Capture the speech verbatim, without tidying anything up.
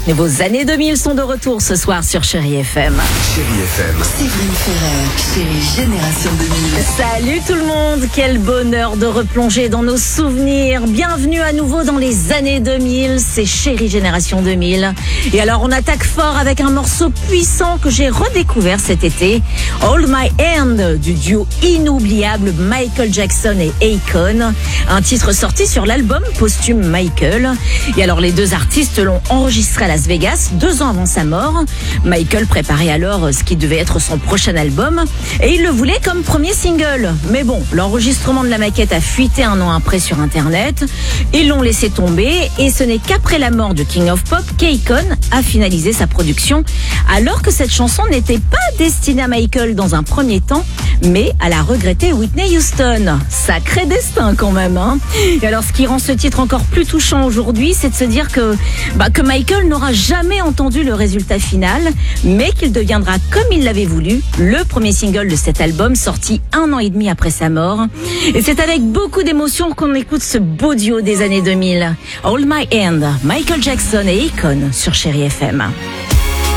Vos années deux mille sont de retour ce soir sur Chérie F M. Chérie F M. Séverine Ferrer, Chérie Génération deux mille. Salut tout le monde, quel bonheur de replonger dans nos souvenirs. Bienvenue à nouveau dans les années deux mille, c'est Chérie Génération deux mille. Et alors on attaque fort avec un morceau puissant que j'ai redécouvert cet été, Hold My Hand, du duo inoubliable Michael Jackson et Akon. Un titre sorti sur l'album posthume Michael. Et alors les deux artistes l'ont enregistré à Las Vegas deux ans avant sa mort. Michael préparait alors ce qui devait être son prochain album et il le voulait comme premier single. Mais bon, l'enregistrement de la maquette a fuité un an après sur internet. Ils l'ont laissé tomber et ce n'est qu'après la mort du King of Pop qu'Akon a finalisé sa production, alors que cette chanson n'était pas destinée à Michael dans un premier temps, mais à la regrettée Whitney Houston. Sacré destin quand même, hein. Et alors ce qui rend ce titre encore plus touchant aujourd'hui, c'est de se dire que, bah, que Michael n'aura jamais entendu le résultat final, mais qu'il deviendra, comme il l'avait voulu, le premier single de cet album sorti un an et demi après sa mort. Et c'est avec beaucoup d'émotion qu'on écoute ce beau duo des années deux mille. Hold My Hand, Michael Jackson et Akon sur Chérie F M.